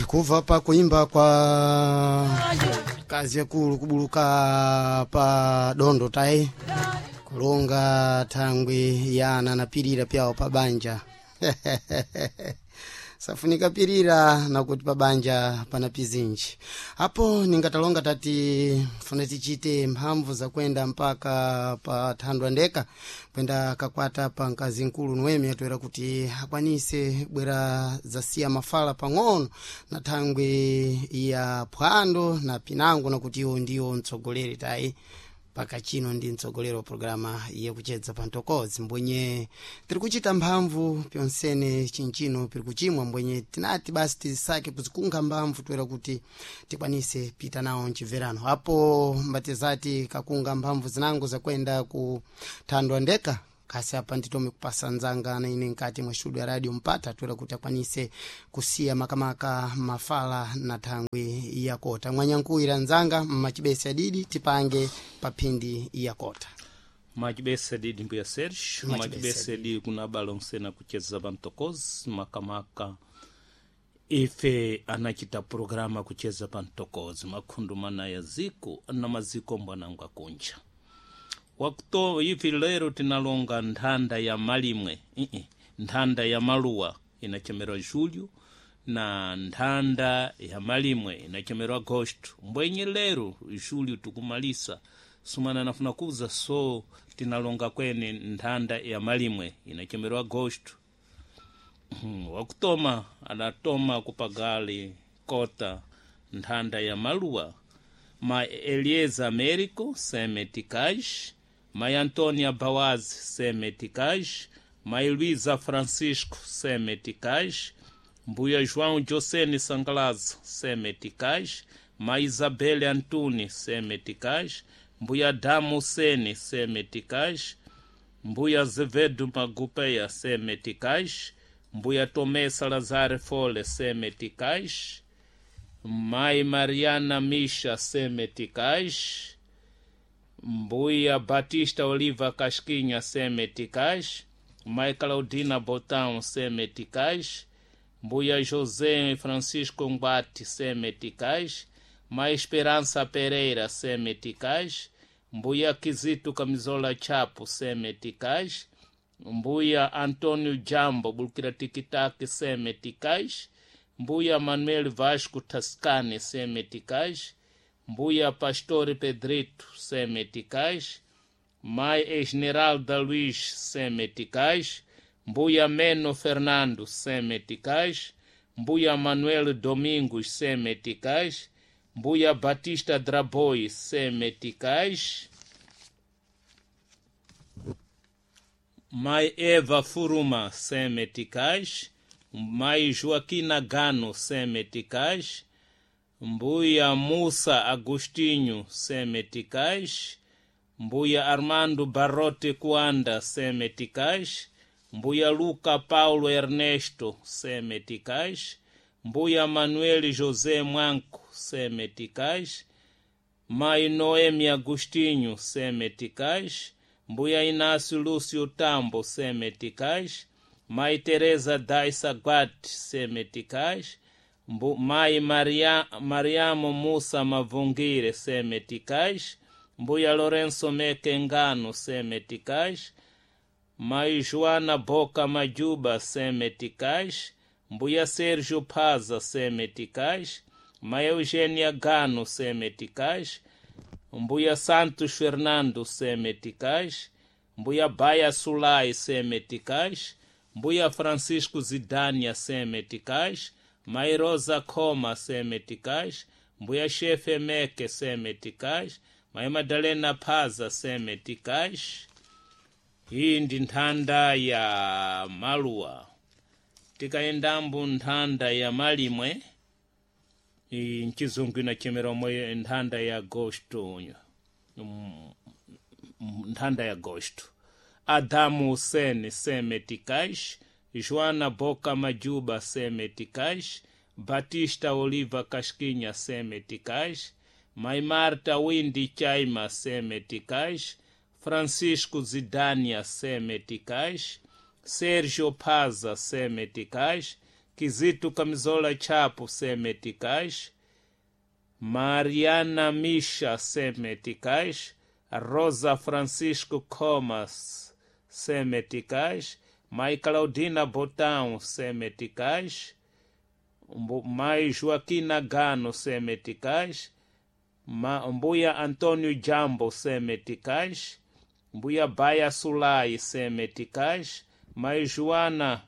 kuva pa kuimba kwa kazi yakulu kubuluka pa dondo tai kulonga thangwe yana napirira pyawo pa banja safunika pirira na kuti pa banja pana pizinji hapo ningatalonga tati funa tichite mphamvu za kwenda mpaka pa thandwa ndeka kwenda kakwata pa nkazi nkulu nwemi atoera kuti akwanise bwera zasiya mafala pang'ono na thangwe ya phwando na pinango na kuti iwo ndiwo mtsogoleri tai paka chino ndi mtsogolero wa programa yakuchedza pantokozi mbwenye tiri kuchita mphamvu pyonsene chinchino piri kuchimwa mbwenye tinati basi tisake kuzikunga mphamvu toera kuti tikwanise pita nawo mchibverano hapo mbatezati kakunga mphamvu zinango za kwenda ku thandwa ndeka kasi hapa nditome kupasa nzanga na ine nkati mwa studio ya radio mpata toera kuti akwanise kusiya makamaka mafala na thangwe ya kota mwanyankuira nzanga mmachibesi adidi tipange papindi ya kota machibesi adidi mbuya Serge machibesi adidi kuna balonsena kucheza pantokozi makamaka ife anachita programa kucheza pantokozi makhundumana ya ziko na maziko mbwanangwa kunja wakuto hivi lero tinalonga nthanda ya malimwe nthanda ya maluwa inachemerwa julio na nthanda ya malimwe inachemerwa agosto mbwenye lero julio tukumalisa sumana nafuna kuza so tinalonga kwene nthanda ya malimwe inachemerwa agosto wakutoma anatoma kupagali kota nthanda ya maluwa ma Elieza Americo semetikaj Mai Antônia Bawaz semetikaj, Mai Luísa Francisco semetikaj, Mbuya João Josene Sangalaz semetikaj, Mai Isabelle Antuni semetikaj, Mbuya Damu Sene semetikaj, Mbuya Zevedo Magupeia semetikaj, Mbuya Tomé Salazar Fole semetikaj, Mai Mariana Misha semetikaj, Mbuya Batista Oliva Casquinha semetikaj, Mai Claudina Botão semetikaj, Mbuya José Francisco Mbati semetikaj, Mai Esperança Pereira semetikaj, Mbuya Kizito Camisola Chapo semetikaj, Mbuya Antônio Jambo Bulkira Tikitaki semetikaj, Mbuya Manuel Vasco Tascane semetikaj, Mbuya Pastor Pedrito semetikaj, Mai Esmeralda Luiz semetikaj, Mbuya Meno Fernando semetikaj, Mbuya Manuel Domingos semetikaj, Mbuya Batista Draboi semetikaj, Mai Eva Furuma semetikaj, Mai Joaquina Gano semetikaj, Mbuya Musa Agostinho semetikaj, Mbuya Armando Barrote Kuanda semetikaj, Mbuya Luca Paulo Ernesto semetikaj, Mbuya Manuel José Manco semetikaj, Mai Noemi Agostinho semetikaj, Mbuya Inácio Lúcio Tambo semetikaj, Mai Teresa Daisa Guat semetikaj, Mai Mariamo Musa Mavungire semetikaj, Mbuya Lourenço Mekengano semetikaj, Mai Joana Boca Majuba semetikaj, Mbuya Sérgio Paza semetikaj, Mai Eugênia Gano semetikaj, Mbuya Santos Fernando semetikaj, Mbuya Baia Sulai semetikaj, Mbuya Francisco Zidania semetikaj, Mai Rosa Coma semetikaj, Mbuya Chefe Meke semetikaj, Mai Madalena Paza semetikaj. Hii ndi nthanda ya maluwa. Tikaendambu nthanda ya malimwe, nchizungu inachemerwa mwe nthanda ya agosto. Nthanda ya agosto. Adamu Hussein semetikaj, Joana Boca Majuba semetikaj, Batista Oliva Casquinha semetikaj, Mai Marta Windy Chaima semetikaj, Francisco Zidania semetikaj, Sérgio Paza semetikaj, Kizito Camisola Chapo Semeticais, Mariana Misha Semeticais, Rosa Francisco Comas Semeticais, Mai Claudina Botão Semeticais, Mai Joaquina Gano Semeticais, Mbuya Antônio Jambo Semeticais, Mbuya Baia Sulai Semeticais, Mai Joana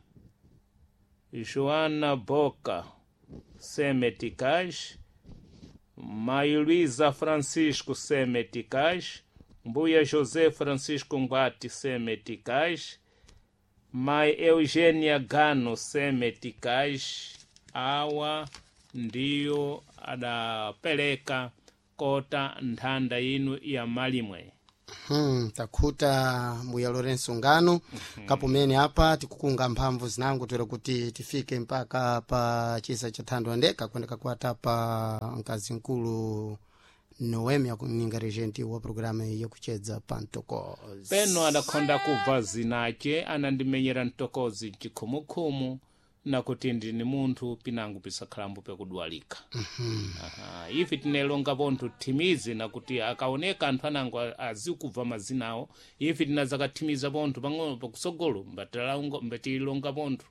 Boca Semeticais, Mai Luísa Francisco Semeticais, Mbuya José Francisco Ngwati Semeticais, Mai Eugênia Gano Semeticais. Awa ndiyo adapeleka kota nthanda inu ya malimwe. Takhuta Mbuya Lorenzo Ngano kapumene apa tikukunga mphamvu zinangu twera kuti tifike mpaka pa chisa cha Thandwa Ndeka kwendeka kwata pa mkazi nkulu Noemi akuninga regenti wa programa ya kucheza Pantokozi. Peno adakonda kubva zinache anandimenyera ntokozi chikhumukhumu na kuti ndini munthu pinangu pisakhalambo pekudwalika. Ifi tinelonga pontho timizi na kuti akaoneka anthu anangu azikubva mazinawo, ifi tinazakathimiza pontho pang'ono pakusogolo mbatilonga pontho.